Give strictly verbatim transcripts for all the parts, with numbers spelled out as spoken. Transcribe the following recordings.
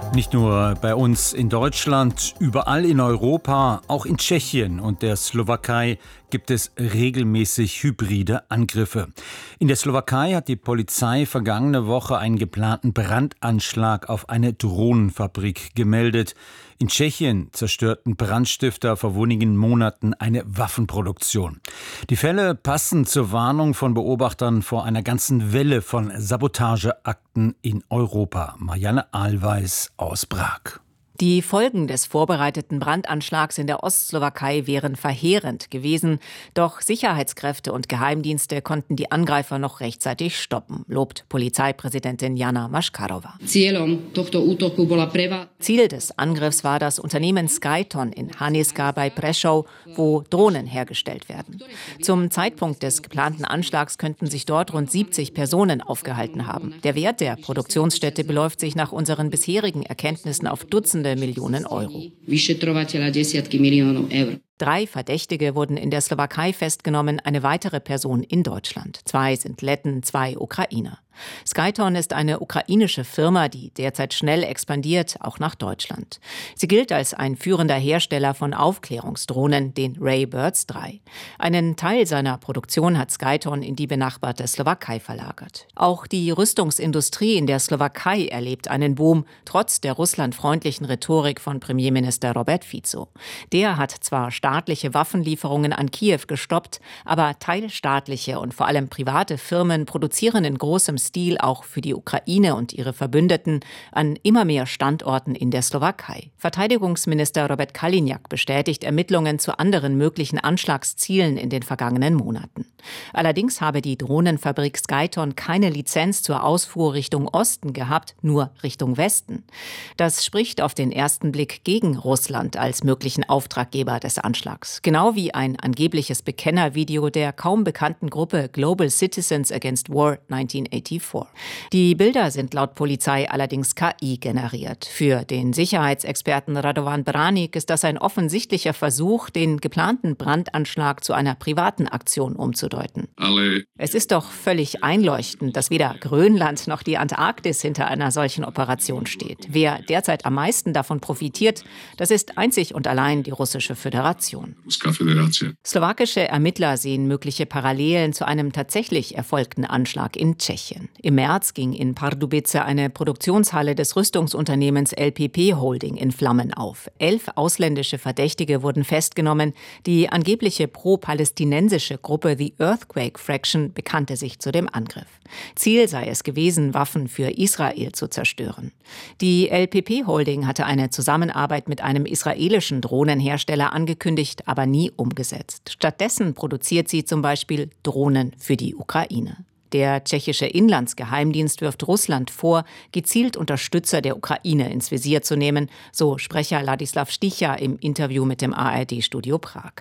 Nicht nur bei uns in Deutschland, überall in Europa, auch in Tschechien und der Slowakei gibt es regelmäßig hybride Angriffe. In der Slowakei hat die Polizei vergangene Woche einen geplanten Brandanschlag auf eine Drohnenfabrik gemeldet. In Tschechien zerstörten Brandstifter vor wenigen Monaten eine Waffenproduktion. Die Fälle passen zur Warnung von Beobachtern vor einer ganzen Welle von Sabotageakten in Europa. Marianne Ahlweis aus Prag. Die Folgen des vorbereiteten Brandanschlags in der Ostslowakei wären verheerend gewesen. Doch Sicherheitskräfte und Geheimdienste konnten die Angreifer noch rechtzeitig stoppen, lobt Polizeipräsidentin Jana Maškarova. Ziel des Angriffs war das Unternehmen Skyton in Haniska bei Prešov, wo Drohnen hergestellt werden. Zum Zeitpunkt des geplanten Anschlags könnten sich dort rund siebzig Personen aufgehalten haben. Der Wert der Produktionsstätte beläuft sich nach unseren bisherigen Erkenntnissen auf Dutzende Millionen Euro. Drei Verdächtige wurden in der Slowakei festgenommen, eine weitere Person in Deutschland. Zwei sind Letten, zwei Ukrainer. Skyton ist eine ukrainische Firma, die derzeit schnell expandiert, auch nach Deutschland. Sie gilt als ein führender Hersteller von Aufklärungsdrohnen, den Ray Birds drei. Einen Teil seiner Produktion hat Skyton in die benachbarte Slowakei verlagert. Auch die Rüstungsindustrie in der Slowakei erlebt einen Boom, trotz der russlandfreundlichen Rhetorik von Premierminister Robert Fico. Der hat zwar staatliche Waffenlieferungen an Kiew gestoppt, aber teilstaatliche und vor allem private Firmen produzieren in großem Stil auch für die Ukraine und ihre Verbündeten an immer mehr Standorten in der Slowakei. Verteidigungsminister Robert Kaliňák bestätigt Ermittlungen zu anderen möglichen Anschlagszielen in den vergangenen Monaten. Allerdings habe die Drohnenfabrik Skyton keine Lizenz zur Ausfuhr Richtung Osten gehabt, nur Richtung Westen. Das spricht auf den ersten Blick gegen Russland als möglichen Auftraggeber des Anschlags. Genau wie ein angebliches Bekennervideo der kaum bekannten Gruppe Global Citizens Against War neunzehnhundertvierundachtzig. Die Bilder sind laut Polizei allerdings K I generiert. Für den Sicherheitsexperten Radovan Branik ist das ein offensichtlicher Versuch, den geplanten Brandanschlag zu einer privaten Aktion umzudeuten. Alle. Es ist doch völlig einleuchtend, dass weder Grönland noch die Antarktis hinter einer solchen Operation steht. Wer derzeit am meisten davon profitiert, das ist einzig und allein die Russische Föderation. Slowakische Ermittler sehen mögliche Parallelen zu einem tatsächlich erfolgten Anschlag in Tschechien. Im März ging in Pardubice eine Produktionshalle des Rüstungsunternehmens L P P Holding in Flammen auf. Elf ausländische Verdächtige wurden festgenommen. Die angebliche pro-palästinensische Gruppe The Earthquake Fraction bekannte sich zu dem Angriff. Ziel sei es gewesen, Waffen für Israel zu zerstören. Die L P P Holding hatte eine Zusammenarbeit mit einem israelischen Drohnenhersteller angekündigt, aber nie umgesetzt. Stattdessen produziert sie zum Beispiel Drohnen für die Ukraine. Der tschechische Inlandsgeheimdienst wirft Russland vor, gezielt Unterstützer der Ukraine ins Visier zu nehmen, so Sprecher Ladislav Sticha im Interview mit dem A R D-Studio Prag.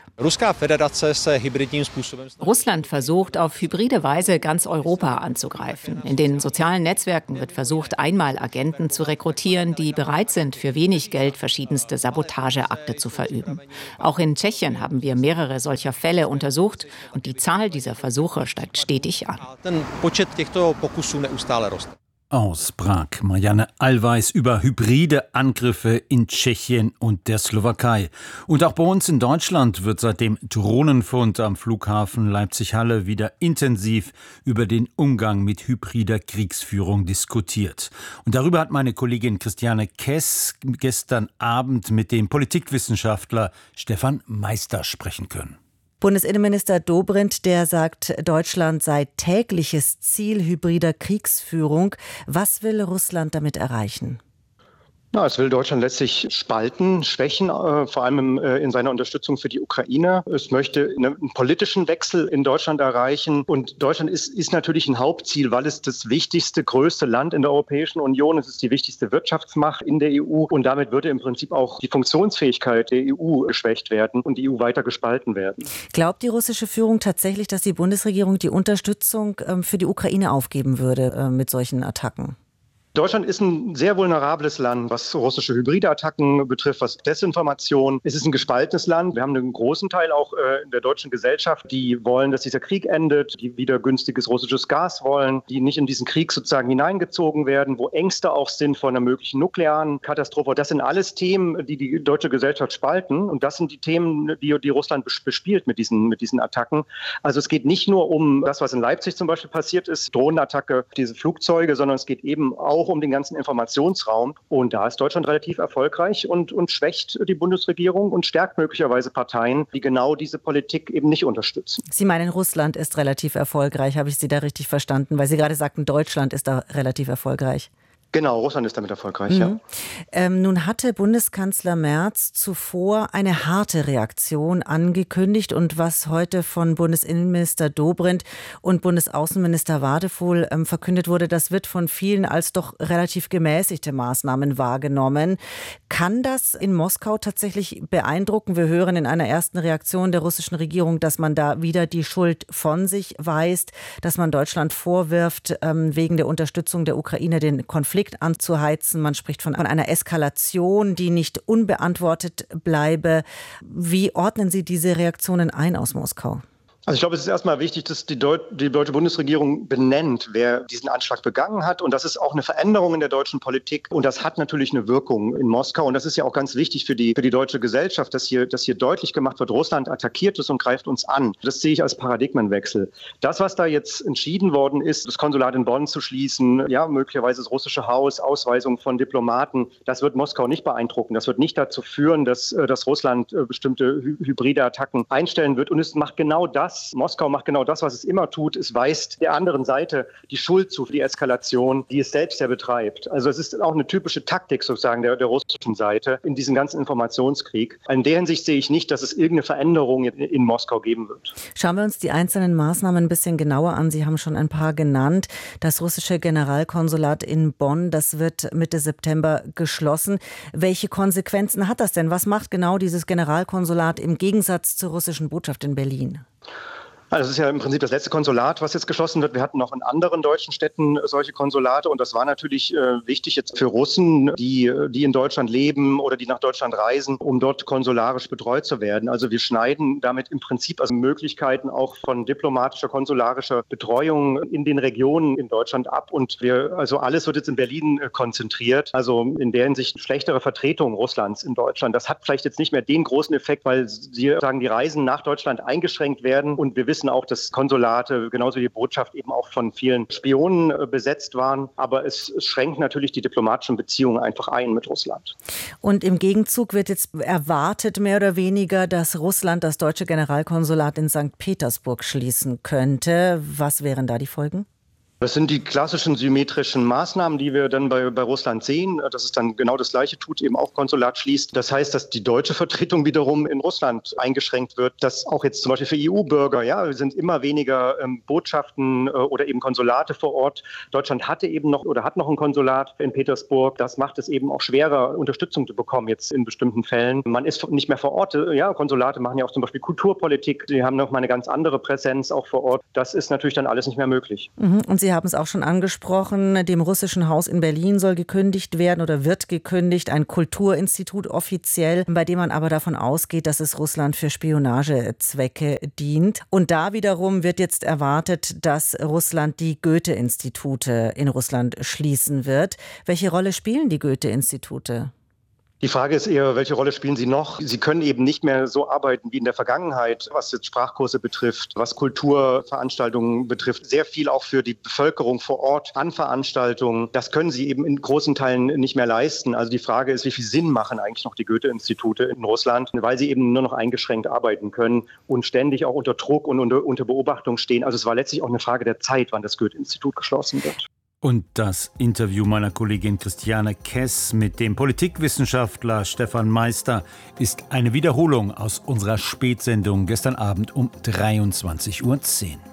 Russland versucht auf hybride Weise ganz Europa anzugreifen. In den sozialen Netzwerken wird versucht, einmal Agenten zu rekrutieren, die bereit sind, für wenig Geld verschiedenste Sabotageakte zu verüben. Auch in Tschechien haben wir mehrere solcher Fälle untersucht und die Zahl dieser Versuche steigt stetig an. Počet těchto pokusů neustále roste. Aus Prag, Marianne Ahlweis über hybride Angriffe in Tschechien und der Slowakei. Und auch bei uns in Deutschland wird seit dem Drohnenfund am Flughafen Leipzig-Halle wieder intensiv über den Umgang mit hybrider Kriegsführung diskutiert. Und darüber hat meine Kollegin Christiane Kess gestern Abend mit dem Politikwissenschaftler Stefan Meister sprechen können. Bundesinnenminister Dobrindt, der sagt, Deutschland sei tägliches Ziel hybrider Kriegsführung. Was will Russland damit erreichen? Ja, es will Deutschland letztlich spalten, schwächen, äh, vor allem äh, in seiner Unterstützung für die Ukraine. Es möchte eine, einen politischen Wechsel in Deutschland erreichen. Und Deutschland ist, ist natürlich ein Hauptziel, weil es das wichtigste, größte Land in der Europäischen Union ist. Es ist die wichtigste Wirtschaftsmacht in der E U. Und damit würde im Prinzip auch die Funktionsfähigkeit der E U geschwächt werden und die E U weiter gespalten werden. Glaubt die russische Führung tatsächlich, dass die Bundesregierung die Unterstützung ähm, für die Ukraine aufgeben würde äh, mit solchen Attacken? Deutschland ist ein sehr vulnerables Land, was russische hybride Attacken betrifft, was Desinformation. Es ist ein gespaltenes Land. Wir haben einen großen Teil auch äh, in der deutschen Gesellschaft, die wollen, dass dieser Krieg endet, die wieder günstiges russisches Gas wollen, die nicht in diesen Krieg sozusagen hineingezogen werden, wo Ängste auch sind vor einer möglichen nuklearen Katastrophe. Das sind alles Themen, die die deutsche Gesellschaft spalten. Und das sind die Themen, die, die Russland bespielt mit diesen, mit diesen Attacken. Also es geht nicht nur um das, was in Leipzig zum Beispiel passiert ist, Drohnenattacke, diese Flugzeuge, sondern es geht eben auch um den ganzen Informationsraum. Und da ist Deutschland relativ erfolgreich und, und schwächt die Bundesregierung und stärkt möglicherweise Parteien, die genau diese Politik eben nicht unterstützen. Sie meinen, Russland ist relativ erfolgreich. Habe ich Sie da richtig verstanden? Weil Sie gerade sagten, Deutschland ist da relativ erfolgreich. Genau, Russland ist damit erfolgreich, mhm. ja. Ähm, nun hatte Bundeskanzler Merz zuvor eine harte Reaktion angekündigt und was heute von Bundesinnenminister Dobrindt und Bundesaußenminister Wadefuhl ähm, verkündet wurde, das wird von vielen als doch relativ gemäßigte Maßnahmen wahrgenommen. Kann das in Moskau tatsächlich beeindrucken? Wir hören in einer ersten Reaktion der russischen Regierung, dass man da wieder die Schuld von sich weist, dass man Deutschland vorwirft, ähm, wegen der Unterstützung der Ukraine den Konflikt anzuheizen. Man spricht von einer Eskalation, die nicht unbeantwortet bleibe. Wie ordnen Sie diese Reaktionen ein aus Moskau? Also ich glaube, es ist erstmal wichtig, dass die, Deut- die deutsche Bundesregierung benennt, wer diesen Anschlag begangen hat. Und das ist auch eine Veränderung in der deutschen Politik. Und das hat natürlich eine Wirkung in Moskau. Und das ist ja auch ganz wichtig für die, für die deutsche Gesellschaft, dass hier, dass hier deutlich gemacht wird, Russland attackiert es und greift uns an. Das sehe ich als Paradigmenwechsel. Das, was da jetzt entschieden worden ist, das Konsulat in Bonn zu schließen, ja, möglicherweise das russische Haus, Ausweisung von Diplomaten, das wird Moskau nicht beeindrucken. Das wird nicht dazu führen, dass, dass Russland bestimmte hybride Attacken einstellen wird. Und es macht genau das, Moskau macht genau das, was es immer tut. Es weist der anderen Seite die Schuld zu für die Eskalation, die es selbst ja betreibt. Also es ist auch eine typische Taktik sozusagen der, der russischen Seite in diesem ganzen Informationskrieg. In der Hinsicht sehe ich nicht, dass es irgendeine Veränderung in, in Moskau geben wird. Schauen wir uns die einzelnen Maßnahmen ein bisschen genauer an. Sie haben schon ein paar genannt. Das russische Generalkonsulat in Bonn, das wird Mitte September geschlossen. Welche Konsequenzen hat das denn? Was macht genau dieses Generalkonsulat im Gegensatz zur russischen Botschaft in Berlin? Also es ist ja im Prinzip das letzte Konsulat, was jetzt geschlossen wird. Wir hatten noch in anderen deutschen Städten solche Konsulate und das war natürlich äh, wichtig jetzt für Russen, die, die in Deutschland leben oder die nach Deutschland reisen, um dort konsularisch betreut zu werden. Also wir schneiden damit im Prinzip also Möglichkeiten auch von diplomatischer, konsularischer Betreuung in den Regionen in Deutschland ab und wir, also alles wird jetzt in Berlin äh, konzentriert. Also in der Hinsicht schlechtere Vertretung Russlands in Deutschland. Das hat vielleicht jetzt nicht mehr den großen Effekt, weil sie sagen, die Reisen nach Deutschland eingeschränkt werden und wir wissen auch, dass Konsulate, genauso wie die Botschaft, eben auch von vielen Spionen äh, besetzt waren. Aber es, es schränkt natürlich die diplomatischen Beziehungen einfach ein mit Russland. Und im Gegenzug wird jetzt erwartet, mehr oder weniger, dass Russland das deutsche Generalkonsulat in Sankt Petersburg schließen könnte. Was wären da die Folgen? Das sind die klassischen symmetrischen Maßnahmen, die wir dann bei, bei Russland sehen, dass es dann genau das Gleiche tut, eben auch Konsulat schließt. Das heißt, dass die deutsche Vertretung wiederum in Russland eingeschränkt wird, dass auch jetzt zum Beispiel für E U-Bürger, ja, sind immer weniger ähm, Botschaften äh, oder eben Konsulate vor Ort. Deutschland hatte eben noch oder hat noch ein Konsulat in Petersburg. Das macht es eben auch schwerer, Unterstützung zu bekommen jetzt in bestimmten Fällen. Man ist nicht mehr vor Ort. Ja, Konsulate machen ja auch zum Beispiel Kulturpolitik. Die haben noch mal eine ganz andere Präsenz auch vor Ort. Das ist natürlich dann alles nicht mehr möglich. Mhm. Und Sie Sie haben es auch schon angesprochen, dem russischen Haus in Berlin soll gekündigt werden oder wird gekündigt, ein Kulturinstitut offiziell, bei dem man aber davon ausgeht, dass es Russland für Spionagezwecke dient. Und da wiederum wird jetzt erwartet, dass Russland die Goethe-Institute in Russland schließen wird. Welche Rolle spielen die Goethe-Institute? Die Frage ist eher, welche Rolle spielen sie noch? Sie können eben nicht mehr so arbeiten wie in der Vergangenheit, was jetzt Sprachkurse betrifft, was Kulturveranstaltungen betrifft. Sehr viel auch für die Bevölkerung vor Ort an Veranstaltungen. Das können sie eben in großen Teilen nicht mehr leisten. Also die Frage ist, wie viel Sinn machen eigentlich noch die Goethe-Institute in Russland, weil sie eben nur noch eingeschränkt arbeiten können und ständig auch unter Druck und unter, unter Beobachtung stehen. Also es war letztlich auch eine Frage der Zeit, wann das Goethe-Institut geschlossen wird. Und das Interview meiner Kollegin Christiane Kess mit dem Politikwissenschaftler Stefan Meister ist eine Wiederholung aus unserer Spätsendung gestern Abend um dreiundzwanzig Uhr zehn.